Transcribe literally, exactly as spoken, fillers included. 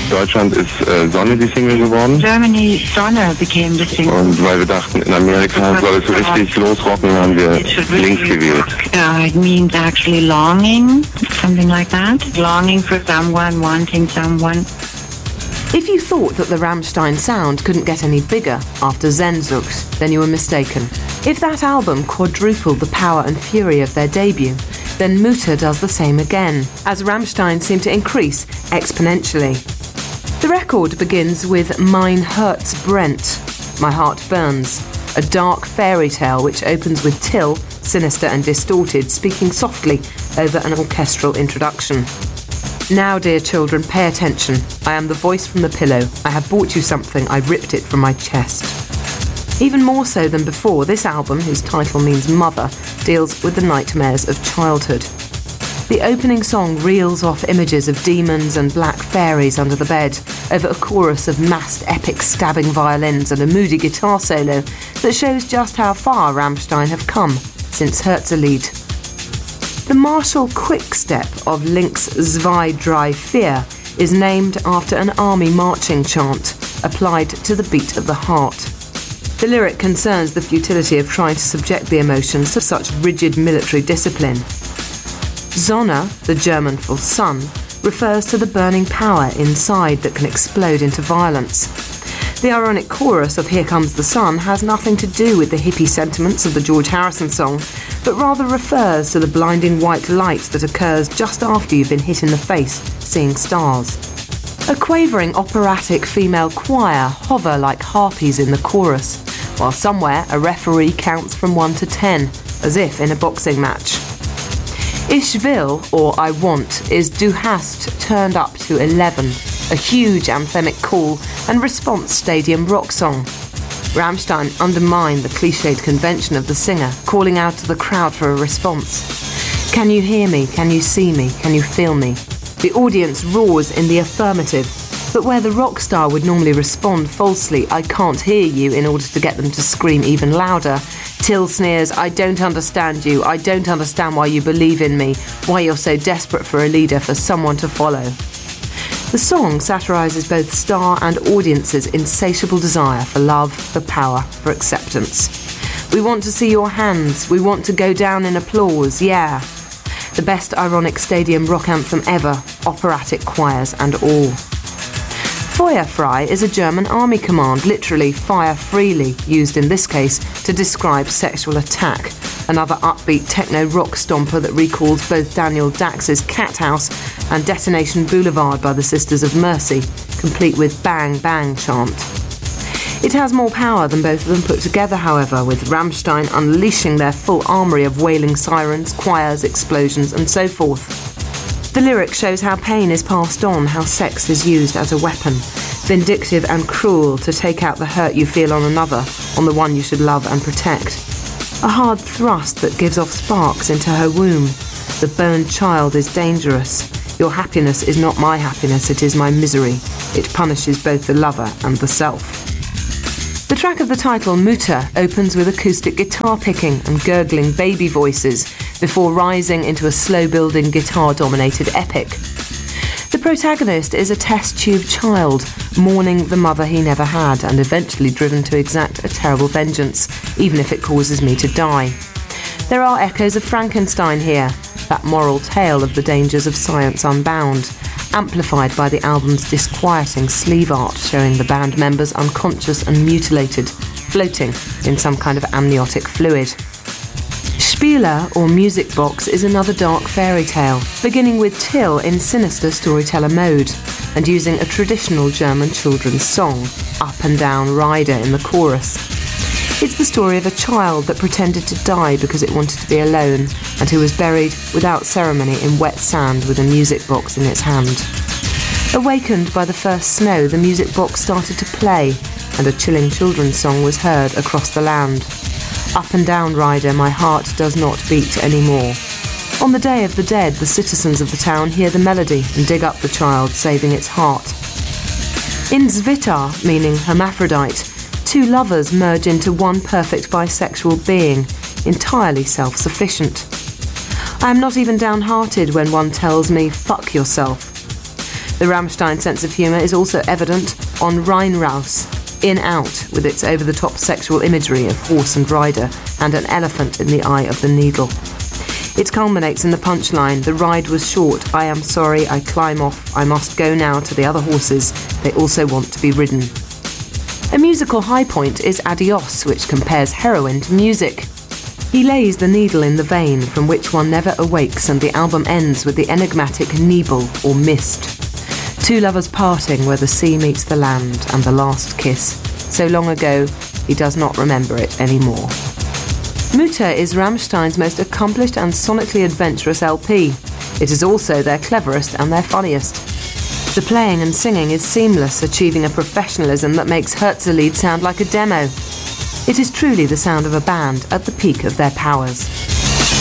Deutschland ist äh, Sonne die Single geworden. Germany, Sonne became the single. Und weil wir dachten, in Amerika soll es so richtig losrocken, haben wir links gewählt. Uh, it means actually longing, something like that. Longing for someone, wanting someone. If you thought that the Rammstein sound couldn't get any bigger after Sehnsucht, then you were mistaken. If that album quadrupled the power and fury of their debut, then Mutter does the same again, as Rammstein seem to increase exponentially. The record begins with Mein Herz brennt, My Heart Burns, a dark fairy tale which opens with Till, sinister and distorted, speaking softly over an orchestral introduction. Now, dear children, pay attention. I am the voice from the pillow. I have bought you something. I ripped it from my chest. Even more so than before, this album, whose title means mother, deals with the nightmares of childhood. The opening song reels off images of demons and black fairies under the bed, over a chorus of massed epic stabbing violins and a moody guitar solo that shows just how far Rammstein have come since Herzlied. The martial quick-step of Links Zwei Drei Vier is named after an army marching chant applied to the beat of the heart. The lyric concerns the futility of trying to subject the emotions to such rigid military discipline. Sonne, the German for sun, refers to the burning power inside that can explode into violence. The ironic chorus of Here Comes the Sun has nothing to do with the hippie sentiments of the George Harrison song, but rather refers to the blinding white light that occurs just after you've been hit in the face seeing stars. A quavering operatic female choir hover like harpies in the chorus, while somewhere a referee counts from one to ten, as if in a boxing match. Ich will, or I want, is Du hast turned up to eleven, a huge anthemic call and response stadium rock song. Rammstein undermine the cliched convention of the singer, calling out to the crowd for a response. Can you hear me? Can you see me? Can you feel me? The audience roars in the affirmative, but where the rock star would normally respond falsely, I can't hear you, in order to get them to scream even louder, Till sneers, I don't understand you, I don't understand why you believe in me, why you're so desperate for a leader, for someone to follow. The song satirises both star and audience's insatiable desire for love, for power, for acceptance. We want to see your hands, we want to go down in applause, yeah. The best ironic stadium rock anthem ever, operatic choirs and all. Feuerfrei is a German army command, literally fire freely, used in this case to describe sexual attack. Another upbeat techno-rock stomper that recalls both Daniel Dax's Cat House and Detonation Boulevard by the Sisters of Mercy, complete with Bang Bang chant. It has more power than both of them put together, however, with Rammstein unleashing their full armoury of wailing sirens, choirs, explosions and so forth. The lyric shows how pain is passed on, how sex is used as a weapon, vindictive and cruel to take out the hurt you feel on another, on the one you should love and protect. A hard thrust that gives off sparks into her womb. The burned child is dangerous. Your happiness is not my happiness, it is my misery. It punishes both the lover and the self. The track of the title, Mutter, opens with acoustic guitar picking and gurgling baby voices before rising into a slow-building guitar-dominated epic. The protagonist is a test-tube child, mourning the mother he never had and eventually driven to exact a terrible vengeance, even if it causes me to die. There are echoes of Frankenstein here, that moral tale of the dangers of science unbound, amplified by the album's disquieting sleeve art showing the band members unconscious and mutilated, floating in some kind of amniotic fluid. Spieler, or music box, is another dark fairy tale, beginning with Till in sinister storyteller mode, and using a traditional German children's song, Up and Down Rider, in the chorus. It's the story of a child that pretended to die because it wanted to be alone, and who was buried without ceremony in wet sand with a music box in its hand. Awakened by the first snow, the music box started to play, and a chilling children's song was heard across the land. Up and down, rider, my heart does not beat anymore. On the Day of the Dead, the citizens of the town hear the melody and dig up the child, saving its heart. In Zwitter, meaning hermaphrodite, two lovers merge into one perfect bisexual being, entirely self-sufficient. I am not even downhearted when one tells me, fuck yourself. The Rammstein sense of humour is also evident on Rheinraus, In Out, with its over-the-top sexual imagery of horse and rider and an elephant in the eye of the needle. It culminates in the punchline, "The ride was short, I am sorry, I climb off, I must go now to the other horses, they also want to be ridden." A musical high point is Adios, which compares heroin to music. He lays the needle in the vein from which one never awakes, and the album ends with the enigmatic Nebel, or mist. Two lovers parting where the sea meets the land, and the last kiss. So long ago, he does not remember it anymore. Mutter is Rammstein's most accomplished and sonically adventurous L P. It is also their cleverest and their funniest. The playing and singing is seamless, achieving a professionalism that makes Herzlied sound like a demo. It is truly the sound of a band at the peak of their powers.